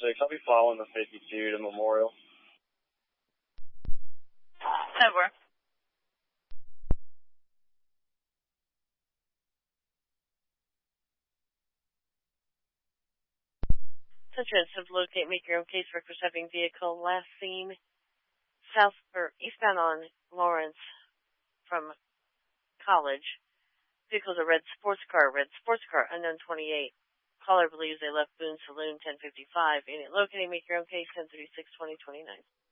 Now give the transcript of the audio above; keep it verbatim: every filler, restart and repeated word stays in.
six. I'll be following the fifty-two to Memorial. Over. Central to locate, make your own case for intercepting vehicle last seen south or eastbound on Lawrence from College. Vehicle's a red sports car, red sports car, unknown twenty-eight. Caller believes they left Boone Saloon ten fifty-five. In it locating, make your own case ten thirty-six twenty twenty-nine.